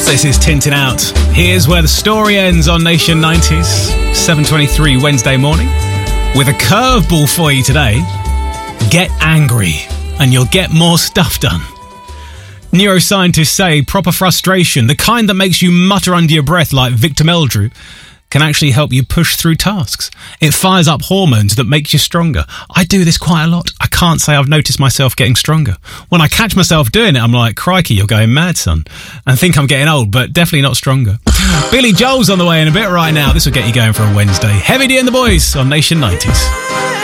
This is Tintin Out. Here's where the story ends on Nation 90s, 7:23 Wednesday morning, with a curveball for you today. Get angry and you'll get more stuff done. Neuroscientists say proper frustration, the kind that makes you mutter under your breath like Victor Meldrew, can actually help you push through tasks. It fires up hormones that make you stronger. I do this quite a lot. I can't say I've noticed myself getting stronger. When I catch myself doing it, I'm like, crikey, you're going mad, son. And think I'm getting old, but definitely not stronger. Billy Joel's on the way in a bit right now. This will get you going for a Wednesday. Heavy D and the Boys on Nation 90s.